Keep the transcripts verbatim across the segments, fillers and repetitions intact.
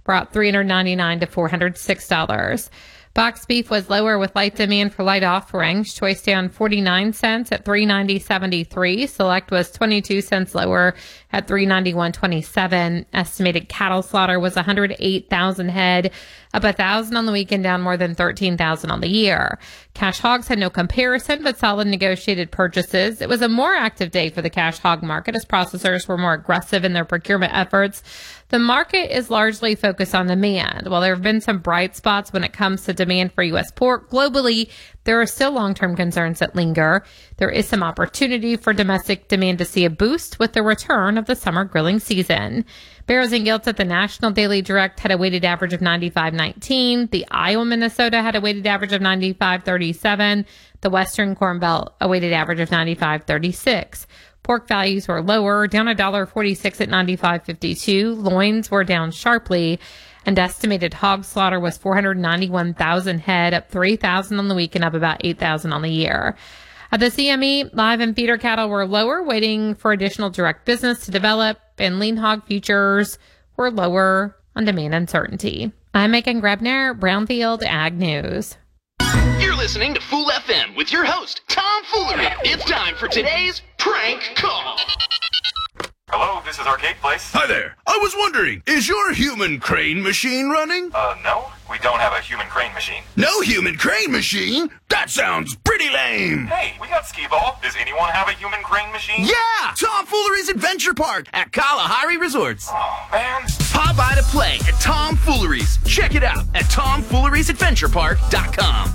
brought three hundred ninety-nine dollars to four hundred six dollars. Boxed beef was lower with light demand for light offerings. Choice down forty-nine cents at three ninety seventy-three. Select was twenty-two cents lower at three ninety-one twenty-seven. Estimated cattle slaughter was one hundred eight thousand head, up one thousand on the weekend, down more than thirteen thousand on the year. Cash hogs had no comparison, but solid negotiated purchases. It was a more active day for the cash hog market as processors were more aggressive in their procurement efforts. The market is largely focused on demand. While there have been some bright spots when it comes to demand for U S pork, globally, there are still long-term concerns that linger. There is some opportunity for domestic demand to see a boost with the return of the summer grilling season. Barrows and Gilts at the National Daily Direct had a weighted average of ninety-five nineteen. The Iowa, Minnesota had a weighted average of ninety-five thirty-seven. The Western Corn Belt, a weighted average of ninety-five thirty-six. Pork values were lower, down one dollar forty-six at ninety-five fifty-two. Loins were down sharply, and estimated hog slaughter was four hundred ninety-one thousand head, up three thousand on the week and up about eight thousand on the year. At the C M E, live and feeder cattle were lower, waiting for additional direct business to develop, and lean hog futures were lower on demand uncertainty. I'm Megan Grebner, Brownfield Ag News. You're listening to Fool F M with your host, Tom Foolery. It's time for today's prank call. Hello, this is Arcade Place. Hi there. I was wondering, is your human crane machine running? Uh, no, we don't have a human crane machine. No human crane machine? That sounds pretty lame. Hey, we got skee-ball. Does anyone have a human crane machine? Yeah! Tom Foolery's Adventure Park at Kalahari Resorts. Oh, man. Pop by to play at Tom Foolery's. Check it out at tom fooleries adventure park dot com.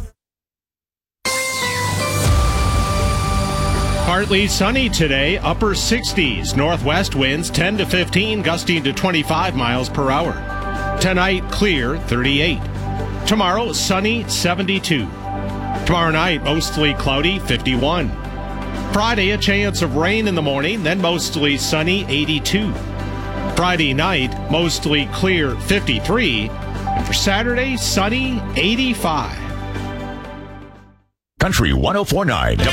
Partly sunny today, upper sixties. Northwest winds ten to fifteen, gusting to twenty-five miles per hour. Tonight, clear, thirty-eight. Tomorrow, sunny, seventy-two. Tomorrow night, mostly cloudy, fifty-one. Friday, a chance of rain in the morning, then mostly sunny, eighty-two. Friday night, mostly clear, fifty-three. And for Saturday, sunny, eighty-five. Country one oh four point nine.